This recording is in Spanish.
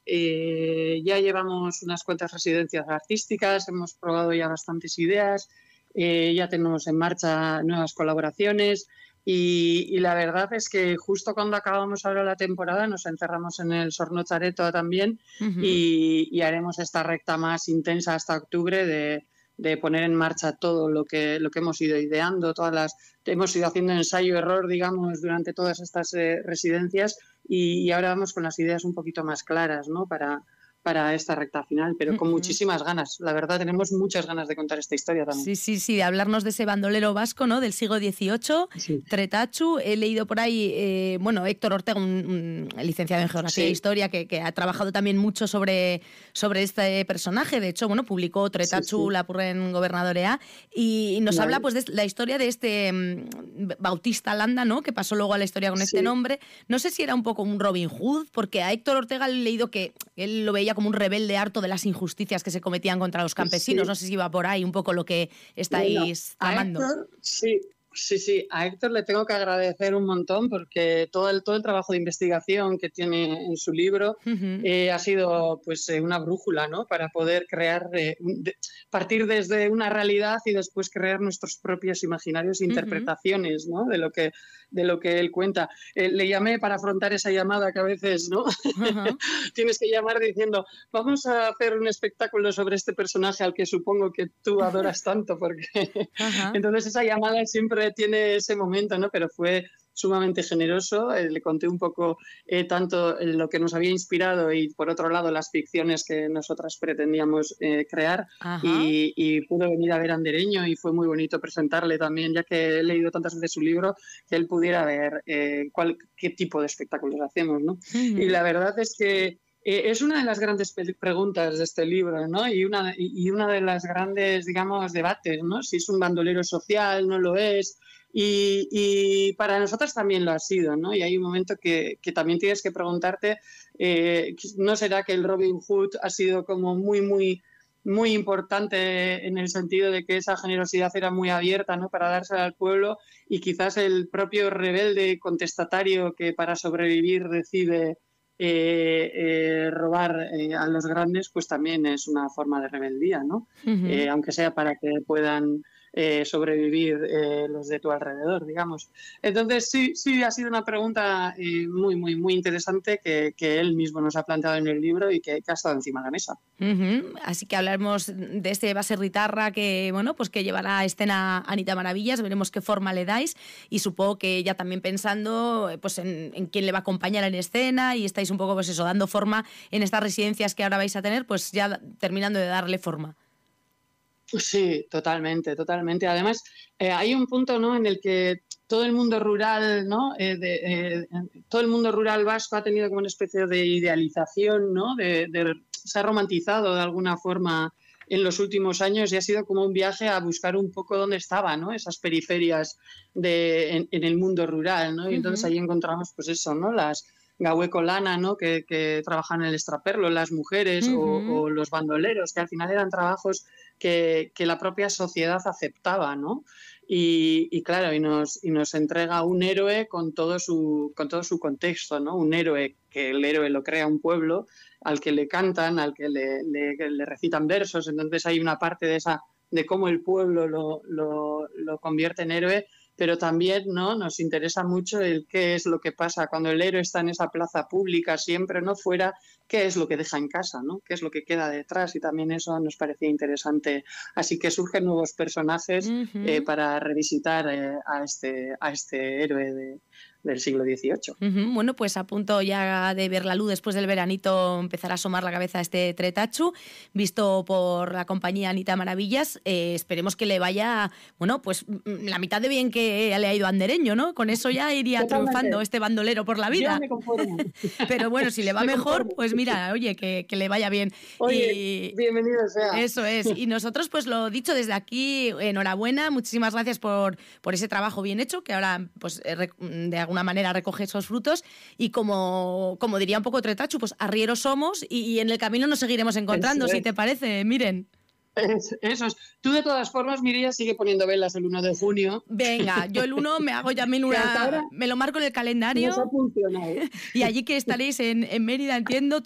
Ya llevamos unas cuantas residencias artísticas, hemos probado ya bastantes ideas, ya tenemos en marcha nuevas colaboraciones y la verdad es que justo cuando acabamos ahora la temporada nos encerramos en el Sornochareto también y haremos esta recta más intensa hasta octubre de poner en marcha todo lo que hemos ido ideando, hemos ido haciendo ensayo-error, digamos, durante todas estas residencias y ahora vamos con las ideas un poquito más claras, ¿no? Para esta recta final, pero con muchísimas ganas. La verdad, tenemos muchas ganas de contar esta historia también. Sí, de hablarnos de ese bandolero vasco, ¿no? Del siglo XVIII, sí. Tretachu. He leído por ahí, Héctor Ortega, un licenciado en Geografía e Historia, que ha trabajado también mucho sobre este personaje. De hecho, publicó Tretachu, Lapurren Gobernadorea, y nos habla pues de la historia de este Bautista Landa, ¿no? Que pasó luego a la historia con este nombre. No sé si era un poco un Robin Hood, porque a Héctor Ortega he leído que él lo veía como un rebelde harto de las injusticias que se cometían contra los campesinos. No sé si iba por ahí un poco lo que estáis tramando. Sí, a Héctor le tengo que agradecer un montón porque todo el trabajo de investigación que tiene en su libro ha sido pues una brújula, ¿no? Para poder crear, partir desde una realidad y después crear nuestros propios imaginarios e interpretaciones, ¿no? de lo que él cuenta. Le llamé para afrontar esa llamada que a veces, ¿no? Tienes que llamar diciendo, vamos a hacer un espectáculo sobre este personaje al que supongo que tú adoras tanto, porque entonces esa llamada siempre tiene ese momento, ¿no? Pero fue sumamente generoso. Le conté un poco tanto lo que nos había inspirado y, por otro lado, las ficciones que nosotras pretendíamos crear y pudo venir a ver Andereño y fue muy bonito presentarle también, ya que he leído tantas veces su libro, que él pudiera ver qué tipo de espectáculos hacemos, ¿no? Y la verdad es que es una de las grandes preguntas de este libro, ¿no? Y una de las grandes, digamos, debates, ¿no? Si es un bandolero social, no lo es. Y para nosotros también lo ha sido, ¿no? Y hay un momento que también tienes que preguntarte, ¿no será que el Robin Hood ha sido como muy, muy, muy importante en el sentido de que esa generosidad era muy abierta, ¿no? Para dársela al pueblo y quizás el propio rebelde contestatario que para sobrevivir decide robar a los grandes, pues también es una forma de rebeldía, ¿no? Aunque sea para que puedan sobrevivir los de tu alrededor, digamos. Entonces sí ha sido una pregunta muy, muy, muy interesante que él mismo nos ha planteado en el libro y que ha estado encima de la mesa. Así que hablaremos de este baserritarra que, pues que llevará a escena Anita Maravillas, veremos qué forma le dais y supongo que ya también pensando pues en quién le va a acompañar en escena y estáis un poco pues eso, dando forma en estas residencias que ahora vais a tener, pues ya terminando de darle forma. Sí, totalmente. Además, hay un punto, ¿no?, en el que todo el mundo rural, ¿no? Todo el mundo rural vasco ha tenido como una especie de idealización, ¿no? Se ha romantizado de alguna forma en los últimos años y ha sido como un viaje a buscar un poco dónde estaban, ¿no? Esas periferias en el mundo rural, ¿no? Y entonces ahí encontramos, pues eso, ¿no? Las Gaueko Lana, ¿no? Que trabajan en el extraperlo, las mujeres o los bandoleros, que al final eran trabajos que la propia sociedad aceptaba, ¿no? Y claro, y nos entrega un héroe con todo su contexto, ¿no? Un héroe que el héroe lo crea un pueblo, al que le cantan, al que le recitan versos. Entonces hay una parte de cómo el pueblo lo convierte en héroe, pero también, ¿no?, nos interesa mucho el qué es lo que pasa cuando el héroe está en esa plaza pública siempre, ¿no?, fuera, qué es lo que deja en casa, ¿no?, qué es lo que queda detrás, y también eso nos parecía interesante. Así que surgen nuevos personajes para revisitar a este héroe del siglo XVIII. Bueno, pues a punto ya de ver la luz después del veranito, empezar a asomar la cabeza a este Tretachu, visto por la compañía Anita Maravillas. Esperemos que le vaya, pues la mitad de bien que le ha ido a Andereño, ¿no? Con eso ya iría triunfando este bandolero por la vida. Yo me conformo. Pero bueno, si le va mejor, pues mira, oye, que le vaya bien. Oye, bienvenido sea. Eso es. Y nosotros, pues lo dicho, desde aquí, enhorabuena, muchísimas gracias por ese trabajo bien hecho, que ahora, pues de alguna manera recoge esos frutos y como diría un poco Tretachu, pues arrieros somos y en el camino nos seguiremos encontrando, si te parece, Miren. Eso es. Tú, de todas formas, Mireia, sigue poniendo velas el 1 de junio. Venga, yo el 1 me hago ya me lo marco en el calendario. Nos ha funcionado. Y allí que estaréis en Mérida, entiendo,